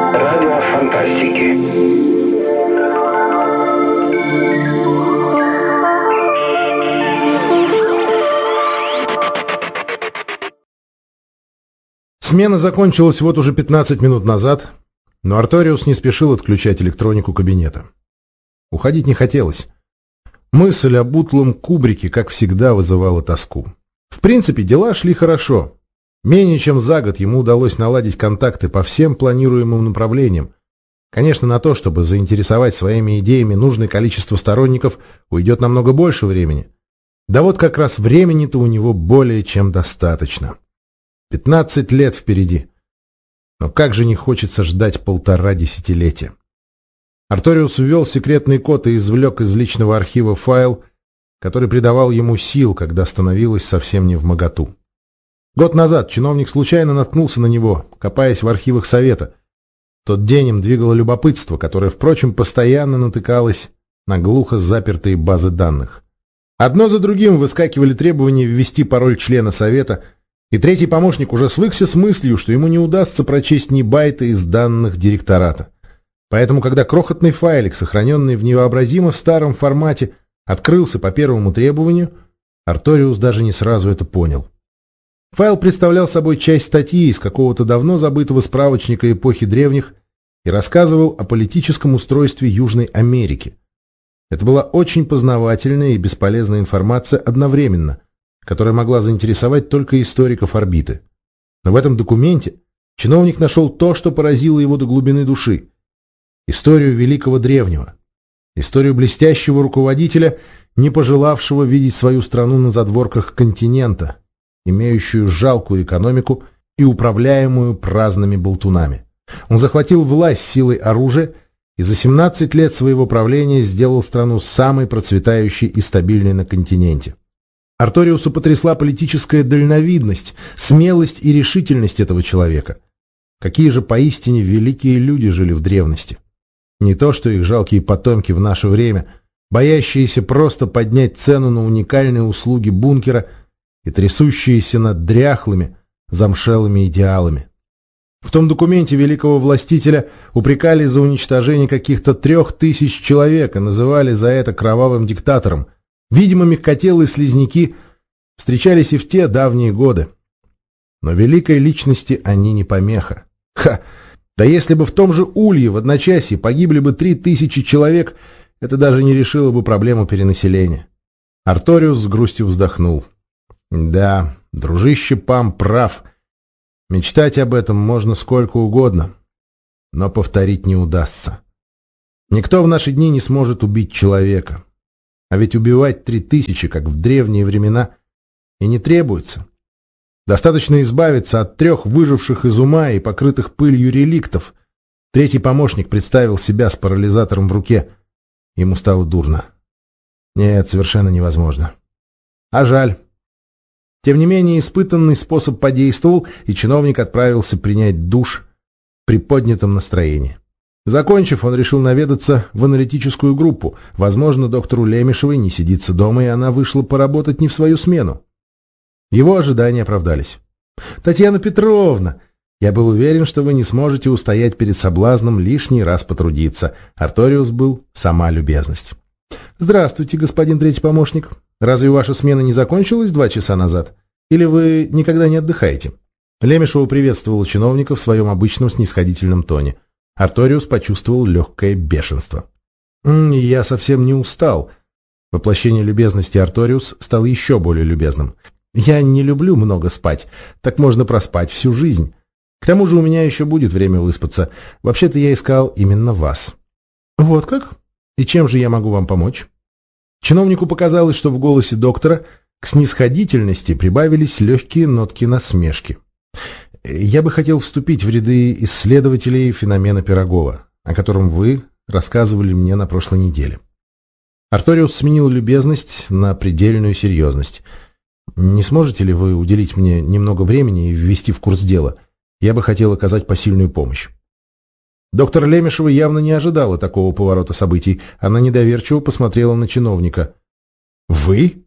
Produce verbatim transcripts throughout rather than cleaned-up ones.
Радио фантастики. Смена закончилась вот уже пятнадцать минут назад, но Арториус не спешил отключать электронику кабинета. Уходить не хотелось. Мысль об утлом кубрике, как всегда, вызывала тоску. В принципе, дела шли хорошо. Менее чем за год ему удалось наладить контакты по всем планируемым направлениям. Конечно, на то, чтобы заинтересовать своими идеями нужное количество сторонников, уйдет намного больше времени. Да вот как раз времени-то у него более чем достаточно. Пятнадцать лет впереди. Но как же не хочется ждать полтора десятилетия. Арториус ввел секретный код и извлек из личного архива файл, который придавал ему сил, когда становилось совсем невмоготу. Год назад чиновник случайно наткнулся на него, копаясь в архивах Совета. В тот день им двигало любопытство, которое, впрочем, постоянно натыкалось на глухо запертые базы данных. Одно за другим выскакивали требования ввести пароль члена Совета, и третий помощник уже свыкся с мыслью, что ему не удастся прочесть ни байта из данных директората. Поэтому, когда крохотный файлик, сохраненный в невообразимо старом формате, открылся по первому требованию, Арториус даже не сразу это понял. Файл представлял собой часть статьи из какого-то давно забытого справочника эпохи древних и рассказывал о политическом устройстве Южной Америки. Это была очень познавательная и бесполезная информация одновременно, которая могла заинтересовать только историков орбиты. Но в этом документе чиновник нашел то, что поразило его до глубины души. Историю великого древнего. Историю блестящего руководителя, не пожелавшего видеть свою страну на задворках континента, имеющую жалкую экономику и управляемую праздными болтунами. Он захватил власть силой оружия и за семнадцать лет своего правления сделал страну самой процветающей и стабильной на континенте. Арториусу потрясла политическая дальновидность, смелость и решительность этого человека. Какие же поистине великие люди жили в древности. Не то, что их жалкие потомки в наше время, боящиеся просто поднять цену на уникальные услуги бункера и трясущиеся над дряхлыми, замшелыми идеалами. В том документе великого властителя упрекали за уничтожение каких-то трех тысяч человек и называли за это кровавым диктатором. Видимо, мягкотелые слизняки встречались и в те давние годы. Но великой личности они не помеха. Ха! Да если бы в том же Улье в одночасье погибли бы три тысячи человек, это даже не решило бы проблему перенаселения. Арториус с грустью вздохнул. Да, дружище Пам прав. Мечтать об этом можно сколько угодно, но повторить не удастся. Никто в наши дни не сможет убить человека. А ведь убивать три тысячи, как в древние времена, и не требуется. Достаточно избавиться от трех выживших из ума и покрытых пылью реликтов. Третий помощник представил себя с парализатором в руке. Ему стало дурно. Нет, совершенно невозможно. А жаль. Тем не менее, испытанный способ подействовал, и чиновник отправился принять душ при поднятом настроении. Закончив, он решил наведаться в аналитическую группу. Возможно, доктору Лемешевой не сидится дома, и она вышла поработать не в свою смену. Его ожидания оправдались. «Татьяна Петровна, я был уверен, что вы не сможете устоять перед соблазном лишний раз потрудиться». Арториус был сама любезность. «Здравствуйте, господин третий помощник. Разве ваша смена не закончилась два часа назад? Или вы никогда не отдыхаете?» Лемешева приветствовала чиновника в своем обычном снисходительном тоне. Арториус почувствовал легкое бешенство. «Я совсем не устал». Воплощение любезности Арториус стал еще более любезным. «Я не люблю много спать. Так можно проспать всю жизнь. К тому же у меня еще будет время выспаться. Вообще-то я искал именно вас». «Вот как? И чем же я могу вам помочь?» Чиновнику показалось, что в голосе доктора к снисходительности прибавились легкие нотки насмешки. «Я бы хотел вступить в ряды исследователей феномена Пирогова, о котором вы рассказывали мне на прошлой неделе». Арториус сменил любезность на предельную серьезность. «Не сможете ли вы уделить мне немного времени и ввести в курс дела? Я бы хотел оказать посильную помощь». Доктор Лемешева явно не ожидала такого поворота событий. Она недоверчиво посмотрела на чиновника. «Вы?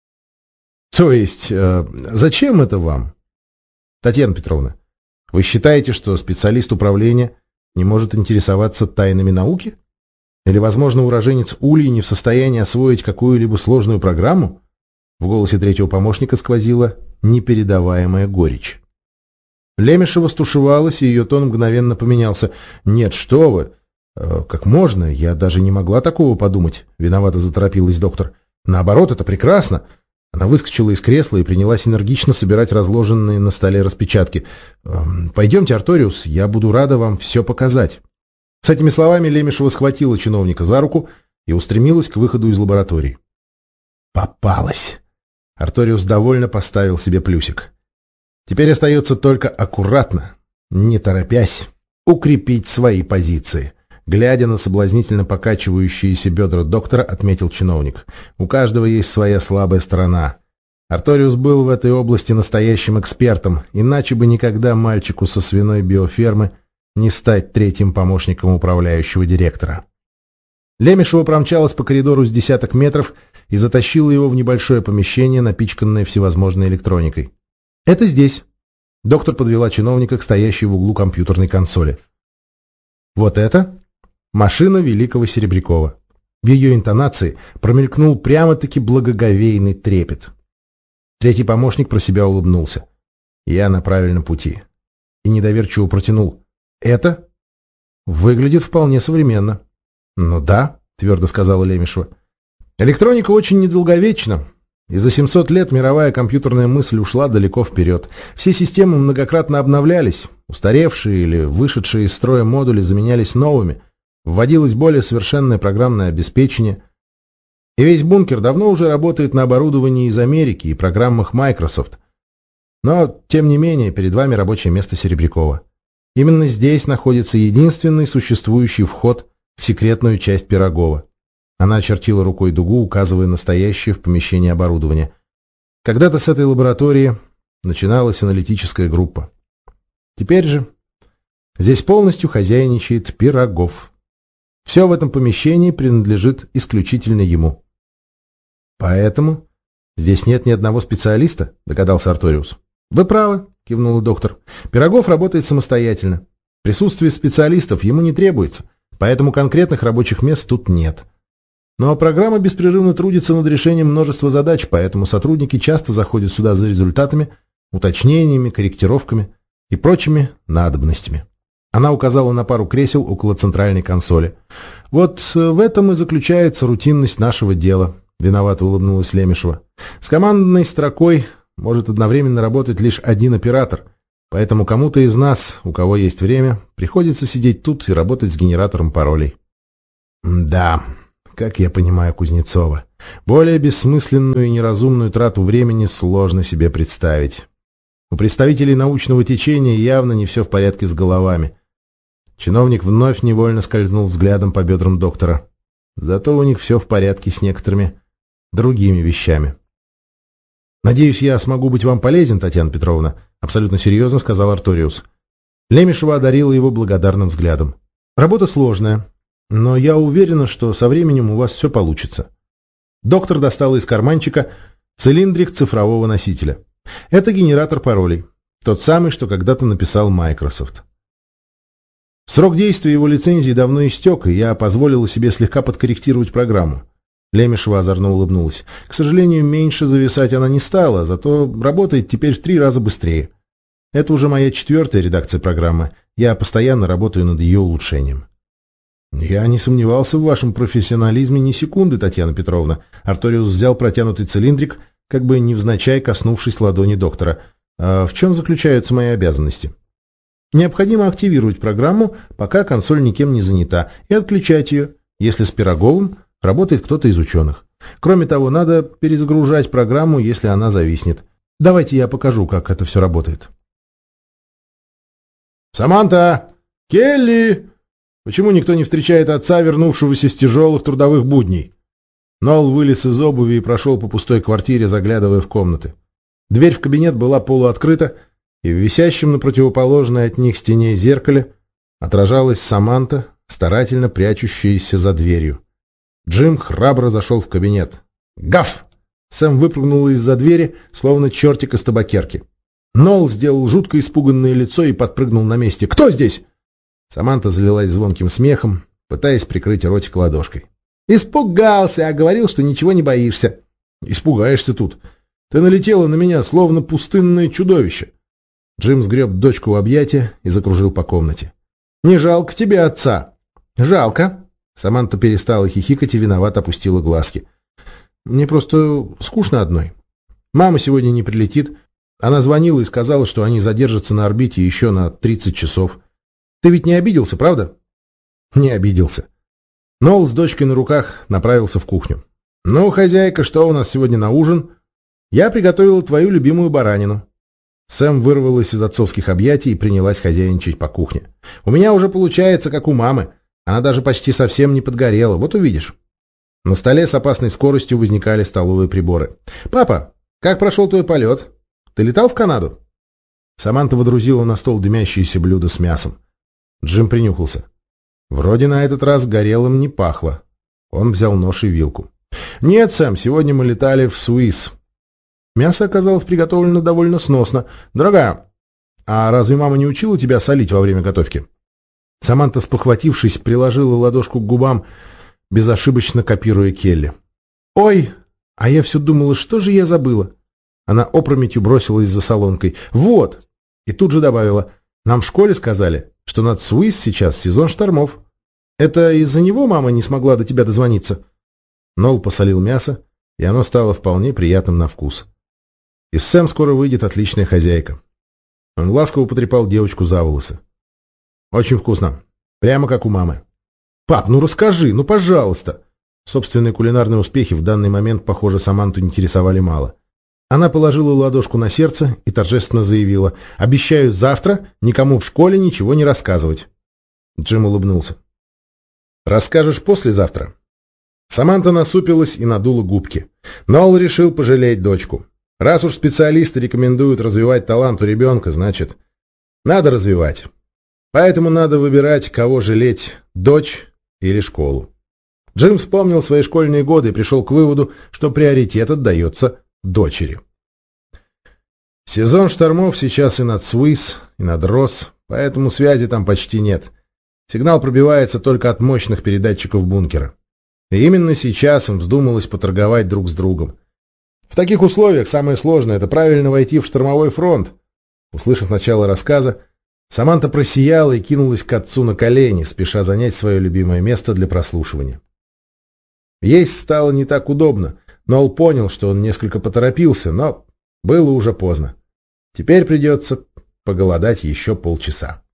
То есть, э, зачем это вам?» «Татьяна Петровна, вы считаете, что специалист управления не может интересоваться тайнами науки? Или, возможно, уроженец Ульи не в состоянии освоить какую-либо сложную программу? В голосе третьего помощника сквозила непередаваемая горечь. Лемешева стушевалась, и ее тон мгновенно поменялся. «Нет, что вы! Э, как можно? Я даже не могла такого подумать», — виновато заторопилась доктор. «Наоборот, это прекрасно!» Она выскочила из кресла и принялась энергично собирать разложенные на столе распечатки. «Э, «Пойдемте, Арториус, я буду рада вам все показать». С этими словами Лемешева схватила чиновника за руку и устремилась к выходу из лаборатории. «Попалась!» Арториус довольно поставил себе плюсик. Теперь остается только аккуратно, не торопясь, укрепить свои позиции. Глядя на соблазнительно покачивающиеся бедра доктора, отметил чиновник. У каждого есть своя слабая сторона. Арториус был в этой области настоящим экспертом, иначе бы никогда мальчику со свиной биофермы не стать третьим помощником управляющего директора. Лемешева промчалась по коридору с десяток метров и затащила его в небольшое помещение, напичканное всевозможной электроникой. «Это здесь». Доктор подвела чиновника к стоящей в углу компьютерной консоли. «Вот это машина великого Серебрякова». В ее интонации промелькнул прямо-таки благоговейный трепет. Третий помощник про себя улыбнулся. «Я на правильном пути». И недоверчиво протянул. «Это выглядит вполне современно». «Ну да», — твердо сказала Лемешева. «Электроника очень недолговечна, и за семьсот лет мировая компьютерная мысль ушла далеко вперед. Все системы многократно обновлялись, устаревшие или вышедшие из строя модули заменялись новыми, вводилось более совершенное программное обеспечение. И весь бункер давно уже работает на оборудовании из Америки и программах Microsoft. Но, тем не менее, перед вами рабочее место Серебрякова. Именно здесь находится единственный существующий вход в секретную часть Пирогова». Она очертила рукой дугу, указывая на стоящее в помещении оборудование. Когда-то с этой лаборатории начиналась аналитическая группа. Теперь же здесь полностью хозяйничает Пирогов. Все в этом помещении принадлежит исключительно ему. «Поэтому здесь нет ни одного специалиста», — догадался Арториус. «Вы правы», — кивнул доктор. «Пирогов работает самостоятельно. Присутствие специалистов ему не требуется, поэтому конкретных рабочих мест тут нет. Но программа беспрерывно трудится над решением множества задач, поэтому сотрудники часто заходят сюда за результатами, уточнениями, корректировками и прочими надобностями». Она указала на пару кресел около центральной консоли. «Вот в этом и заключается рутинность нашего дела», — виновато улыбнулась Лемешева. «С командной строкой может одновременно работать лишь один оператор, поэтому кому-то из нас, у кого есть время, приходится сидеть тут и работать с генератором паролей». «Да, как я понимаю Кузнецова, более бессмысленную и неразумную трату времени сложно себе представить. У представителей научного течения явно не все в порядке с головами». Чиновник вновь невольно скользнул взглядом по бедрам доктора. Зато у них все в порядке с некоторыми другими вещами. «Надеюсь, я смогу быть вам полезен, Татьяна Петровна», — абсолютно серьезно сказал Арториус. Лемешева одарила его благодарным взглядом. «Работа сложная, но я уверена, что со временем у вас все получится». Доктор достала из карманчика цилиндрик цифрового носителя. Это генератор паролей, тот самый, что когда-то написал Microsoft. Срок действия его лицензии давно истек, и я позволила себе слегка подкорректировать программу. Лемешева озорно улыбнулась. К сожалению, меньше зависать она не стала, зато работает теперь в три раза быстрее. Это уже моя четвертая редакция программы. Я постоянно работаю над ее улучшением. «Я не сомневался в вашем профессионализме ни секунды, Татьяна Петровна». Арториус взял протянутый цилиндрик, как бы невзначай коснувшись ладони доктора. «А в чем заключаются мои обязанности?» «Необходимо активировать программу, пока консоль никем не занята, и отключать ее, если с Пироговым работает кто-то из ученых. Кроме того, надо перезагружать программу, если она зависнет. Давайте я покажу, как это все работает». «Саманта! Келли! Почему никто не встречает отца, вернувшегося с тяжелых трудовых будней?» Нолл вылез из обуви и прошел по пустой квартире, заглядывая в комнаты. Дверь в кабинет была полуоткрыта, и в висящем на противоположной от них стене зеркале отражалась Саманта, старательно прячущаяся за дверью. Джим храбро зашел в кабинет. «Гав!» Сэм выпрыгнула из-за двери, словно чертик из табакерки. Нолл сделал жутко испуганное лицо и подпрыгнул на месте. «Кто здесь?» Саманта залилась звонким смехом, пытаясь прикрыть ротик ладошкой. «Испугался, а говорил, что ничего не боишься». «Испугаешься тут. Ты налетела на меня, словно пустынное чудовище». Джим сгреб дочку в объятия и закружил по комнате. «Не жалко тебе отца?» «Жалко». Саманта перестала хихикать и виновато опустила глазки. «Мне просто скучно одной. Мама сегодня не прилетит. Она звонила и сказала, что они задержатся на орбите еще на тридцать часов. Ты ведь не обиделся, правда?» «Не обиделся». Ноул с дочкой на руках направился в кухню. «Ну, хозяйка, что у нас сегодня на ужин?» «Я приготовила твою любимую баранину». Сэм вырвалась из отцовских объятий и принялась хозяйничать по кухне. «У меня уже получается, как у мамы. Она даже почти совсем не подгорела. Вот увидишь». На столе с опасной скоростью возникали столовые приборы. «Папа, как прошел твой полет? Ты летал в Канаду?» Саманта водрузила на стол дымящееся блюдо с мясом. Джим принюхался. Вроде на этот раз горелым не пахло. Он взял нож и вилку. «Нет, Сэм, сегодня мы летали в Суис». Мясо оказалось приготовлено довольно сносно. «Дорогая, а разве мама не учила тебя солить во время готовки?» Саманта, спохватившись, приложила ладошку к губам, безошибочно копируя Келли. «Ой, а я все думала, что же я забыла?» Она опрометью бросилась за солонкой. «Вот!» И тут же добавила. «Нам в школе сказали, что над Суис сейчас сезон штормов. Это из-за него мама не смогла до тебя дозвониться?» Нол посолил мясо, и оно стало вполне приятным на вкус. Из Сэм скоро выйдет отличная хозяйка. Он ласково потрепал девочку за волосы. «Очень вкусно. Прямо как у мамы». «Пап, ну расскажи, ну пожалуйста!» Собственные кулинарные успехи в данный момент, похоже, Саманту интересовали мало. Она положила ладошку на сердце и торжественно заявила: «Обещаю завтра никому в школе ничего не рассказывать». Джим улыбнулся. «Расскажешь послезавтра». Саманта насупилась и надула губки. Ноул решил пожалеть дочку. Раз уж специалисты рекомендуют развивать талант у ребенка, значит, надо развивать. Поэтому надо выбирать, кого жалеть, дочь или школу. Джим вспомнил свои школьные годы и пришел к выводу, что приоритет отдается дочери. Сезон штормов сейчас и над Суис, и над Росс, поэтому связи там почти нет. Сигнал пробивается только от мощных передатчиков бункера. И именно сейчас им вздумалось поторговать друг с другом. В таких условиях самое сложное — это правильно войти в штормовой фронт. Услышав начало рассказа, Саманта просияла и кинулась к отцу на колени, спеша занять свое любимое место для прослушивания. Есть стало не так удобно. Ноул понял, что он несколько поторопился, но было уже поздно. Теперь придется поголодать еще полчаса.